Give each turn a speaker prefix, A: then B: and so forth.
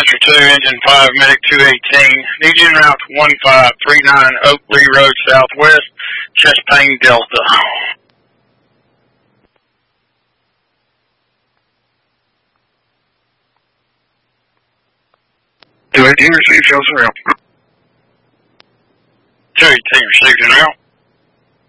A: Dispatcher 2, Engine 5, Medic 218. Need you en route to 1539 Oak Lee Road Southwest, chest pain Delta.
B: Do 18 receive, show us around.
A: 218 received en route.